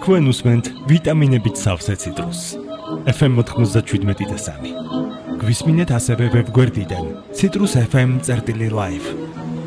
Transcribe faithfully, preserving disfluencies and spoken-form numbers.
თქვენ უსმენთ ვიტამინებით სავსე ციტრუსს. ეფ ემ ოთხმოცდაშვიდმეტი და სამი. გვისმინეთ ასევე ვებგვერდიდან citrus f m წერტილი live.